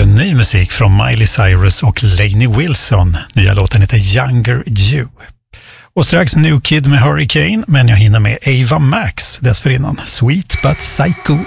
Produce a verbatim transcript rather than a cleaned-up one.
ny musik från Miley Cyrus och Lainey Wilson. Nya låten heter Younger You. Och strax New Kid med Hurricane, men jag hinner med Ava Max dessförinnan. Sweet but Psycho.